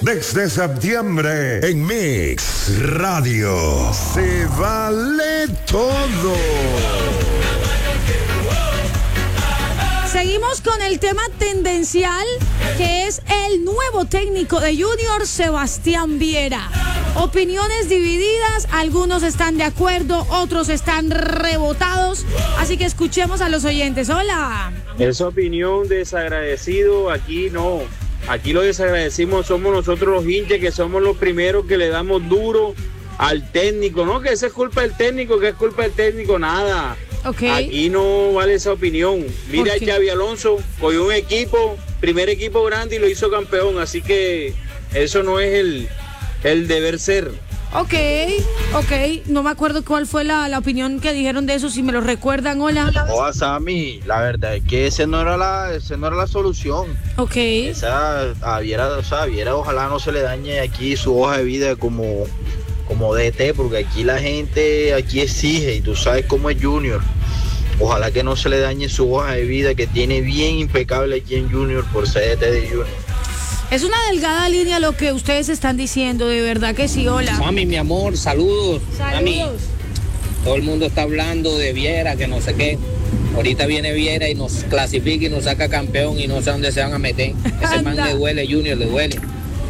Desde septiembre en Mix Radio. Se vale todo. Seguimos con el tema tendencial, que es el nuevo técnico de Junior, Sebastián Viera. Opiniones divididas, algunos están de acuerdo, otros están rebotados, así que escuchemos a los oyentes. Hola. Esa opinión desagradecido, aquí no. Aquí lo desagradecimos somos nosotros los hinchas, que somos los primeros que le damos duro al técnico. No, que esa es culpa del técnico, que es culpa del técnico, nada. Okay. Aquí no vale esa opinión. Mira, Xavi Alonso cogió un equipo, primer equipo grande, y lo hizo campeón, así que eso no es el deber ser. Ok, no me acuerdo cuál fue la opinión que dijeron de eso, si me lo recuerdan. Hola. Hola, Sammy, la verdad es que esa no era la solución. Ok. A Viera ojalá no se le dañe aquí su hoja de vida como DT, porque aquí la gente exige, y tú sabes cómo es Junior. Ojalá que no se le dañe su hoja de vida, que tiene bien impecable aquí en Junior por ser DT de Junior. Es una delgada línea lo que ustedes están diciendo, de verdad que sí. Hola. Mami, mi amor, saludos. Saludos. Mami, todo el mundo está hablando de Viera, que no sé qué. Ahorita viene Viera y nos clasifica y nos saca campeón y no sé dónde se van a meter. Ese man le duele, Junior, le duele.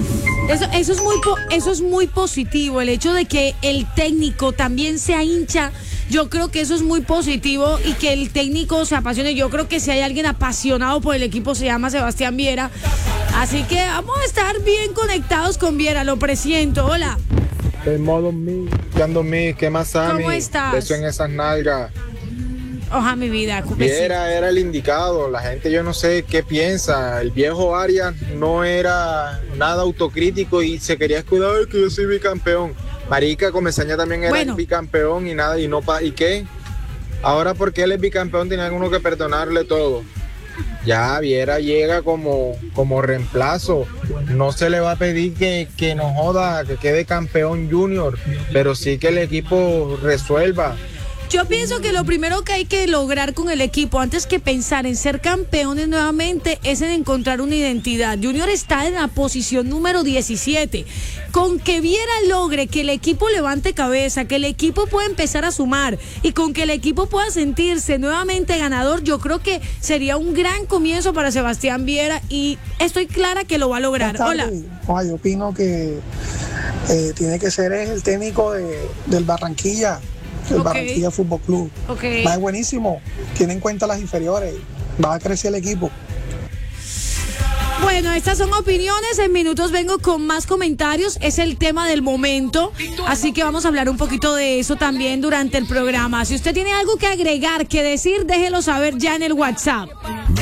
Eso es muy positivo, el hecho de que el técnico también sea hincha. Yo creo que eso es muy positivo, y que el técnico se apasione. Yo creo que si hay alguien apasionado por el equipo se llama Sebastián Viera. Así que vamos a estar bien conectados con Viera, lo presiento. Hola. De modo mí, ¿qué más, Sammy? ¿Cómo estás? Beso en esas nalgas. Ojalá, mi vida. Viera era el indicado. La gente, yo no sé qué piensa. El viejo Arias no era nada autocrítico y se quería escudar que yo soy bicampeón. Marica Comesaña también era el bicampeón y nada, ¿y qué? Ahora, porque él es bicampeón, tiene uno que perdonarle todo. Ya Viera llega como reemplazo. No se le va a pedir que no joda, que quede campeón Junior, pero sí que el equipo resuelva. Yo pienso que lo primero que hay que lograr con el equipo, antes que pensar en ser campeones nuevamente, es en encontrar una identidad. Junior está en la posición número 17. Con que Viera logre que el equipo levante cabeza, que el equipo pueda empezar a sumar, y con que el equipo pueda sentirse nuevamente ganador, yo creo que sería un gran comienzo para Sebastián Viera, y estoy clara que lo va a lograr. Hola. Yo opino que tiene que ser el técnico del Barranquilla. El Barranquilla Fútbol Club. Va buenísimo, tiene en cuenta las inferiores, va a crecer el equipo. Bueno, estas son opiniones. En minutos vengo con más comentarios. Es el tema del momento, así que vamos a hablar un poquito de eso también durante el programa. Si usted tiene algo que agregar, que decir, déjelo saber ya en el WhatsApp.